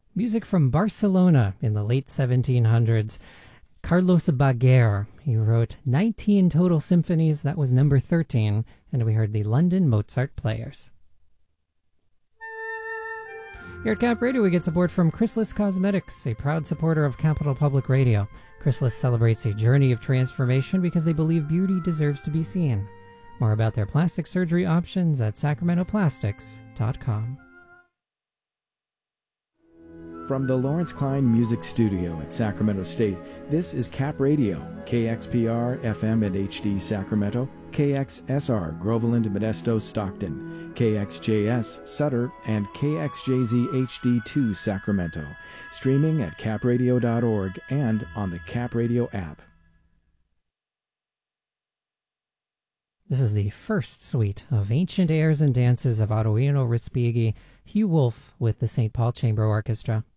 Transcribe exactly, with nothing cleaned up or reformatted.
Music from Barcelona in the late seventeen hundreds. Carlos Baguer, he wrote nineteen total symphonies, that was number thirteen, and we heard the London Mozart Players. Here at Cap Radio, we get support from Chrysalis Cosmetics, a proud supporter of Capital Public Radio. Chrysalis celebrates a journey of transformation because they believe beauty deserves to be seen. More about their plastic surgery options at sacramento plastics dot com. From the Lawrence Klein Music Studio at Sacramento State, this is Cap Radio, K X P R F M and H D Sacramento, K X S R Groveland, Modesto, Stockton, K X J S Sutter, and K X J Z H D two Sacramento. Streaming at cap radio dot org and on the Cap Radio app. This is the first suite of Ancient Airs and Dances of Ottavino Respighi, Hugh Wolf with the Saint Paul Chamber Orchestra.